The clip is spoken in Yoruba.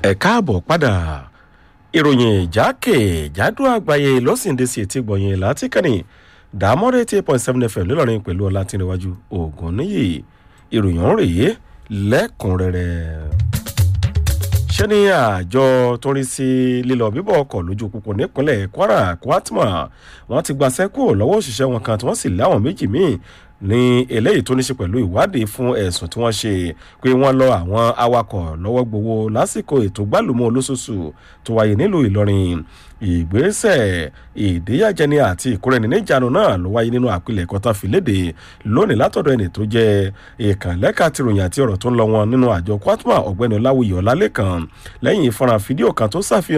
ẹ káàbọ̀ padà ìròyìn jákèjádò àgbáyé lọ́sìndésì etí gbọ̀nyìn látìkànnì dàmọ́rẹ́ 8.7 FM ńìlọrin pẹ̀lú ọlátìrẹwájú ògúnníyì ìròyìn ọ̀hún rèé lẹ́kùnrẹ́rẹ́. ṣé ní àjọ tó ń rí sí lílọ bíbọ̀ ọkọ̀ lójú pópó nípínlẹ̀ Kwara Kwatma wọ́n ti gbaṣẹ́ kúrò lọ́wọ́ òṣìṣẹ́ wọn kan tí wọ́n sì láwọn méjì míì ní eléyìí tó ní ṣe pẹ̀lú ìwádìí fún ẹ̀sùn tí wọ́n ṣe pé wọ́n lọ àwọn awakọ̀ lọ́wọ́ gbowó lásìkò ètò gbálùmọ́ olóṣooṣù tó wáyé nílùú Ìlọrin. ìgbésẹ̀ ìdíyàjẹni àti ìkóraẹni níjànú náà ló wáyé nínú àpilẹ̀kọ tá fi léde lónìí látọ̀dọ̀ ẹni tó jẹ́ ìkànlẹ́ka tìròyìn àti ọ̀rọ̀ tó ń lọ wọn nínú àjọ Kwatma ọ̀gbẹ́ni Ọláwuyì Ọlálékan lẹ́yìn ìfọ́nrán fídíò kan tó ṣàfihàn